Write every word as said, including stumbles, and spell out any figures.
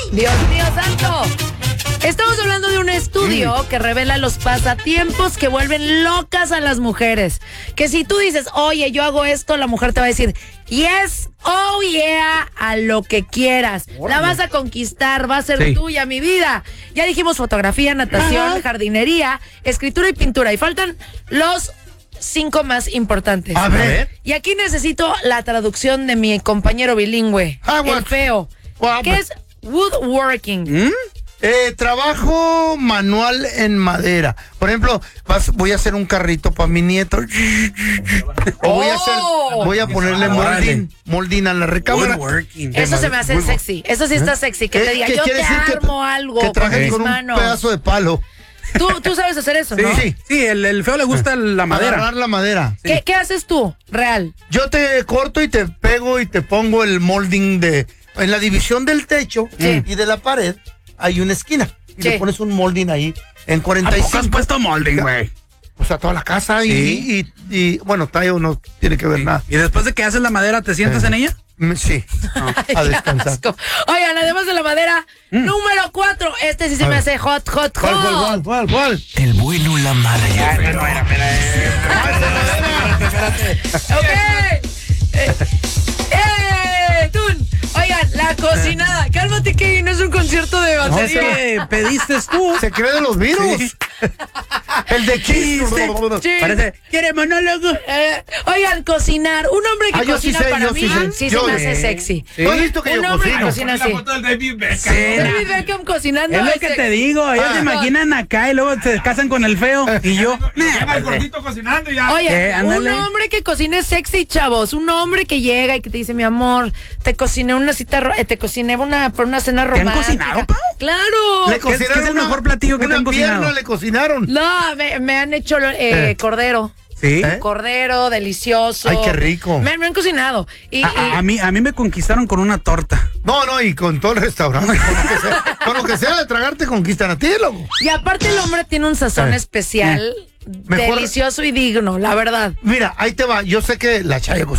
Dios mío santo. Estamos hablando de un estudio mm. que revela los pasatiempos que vuelven locas a las mujeres. Que si tú dices, oye, yo hago esto, la mujer te va a decir, yes, oh yeah, a lo que quieras. Órale. La vas a conquistar, va a ser sí. tuya, mi vida. Ya dijimos fotografía, natación, Ajá. jardinería, escritura y pintura. Y faltan los cinco más importantes. A ver. Y aquí necesito la traducción de mi compañero bilingüe, ah, el feo. What? ¿Qué es woodworking? ¿Mm? Eh, trabajo manual en madera. Por ejemplo, vas, voy a hacer un carrito para mi nieto. O voy a hacer, voy a ponerle molding, molding a la recámara. Eso se me hace sexy. Eso sí está sexy. Que te diga, yo te armo algo. Que traje con un pedazo de palo. ¿Tú, tú sabes hacer eso, sí, ¿no? Sí, sí, el, el feo le gusta la madera. Agarrar la madera. ¿Qué, sí. ¿Qué haces tú, real? Yo te corto y te pego y te pongo el molding de... En la división del techo sí. y de la pared hay una esquina. Y sí. le pones un molding ahí en cuarenta y cinco. ¿A poco has puesto molding, güey? O sea, toda la casa sí. y, y, y... Bueno, tallo no tiene que ver sí. nada. ¿Y después de que haces la madera, te sientas eh. en ella? Sí, no, a descansar. Oigan, además de la madera, mm. número cuatro. Este sí se me hace hot, hot, hot. ¿Cuál, cuál, cuál, cuál? El bueno, la mala y el feo. Ok. Eh, eh, Tun. Oigan, la cocinada. Cálmate, que no es un concierto de batería. No sé, pediste tú. Se cree de los virus. Sí. El de Kiss. Sí. Parece, ¿quiere monólogo? Eh, oigan, cocinar. Un hombre que ah, cocina sí sé, para mí, sí, sí yo, se me hace sexy. Sí. ¿Tú has visto que un yo hombre cocino? que cocina así. La foto del David Beckham. Sí, David Beckham cocinando. Es lo que te digo. Ellos ah, se imaginan acá y luego se casan con el feo. Y yo. Llega el gordito cocinando y ya. Oye, un hombre que cocine sexy, chavos. Un hombre que llega y que te dice, mi amor, te cociné una cita, te cociné una, por una cena romántica. ¿Te han cocinado, Pau? Claro. ¿Le cocinaron ¿Qué es el una, mejor platillo que te han cocinado? Una le cocinaron. No, me, me han hecho eh, eh. cordero. ¿Sí? ¿Eh? Cordero, delicioso. Ay, qué rico. Me, me han cocinado. Y, a, y... A, mí, a mí me conquistaron con una torta. No, no, y con todo el restaurante. Con lo que sea, con lo que sea de tragar te conquistan a ti, loco. Y aparte el hombre tiene un sazón eh. especial, eh. Mejor... delicioso y digno, la verdad. Mira, ahí te va. Yo sé que la Chayo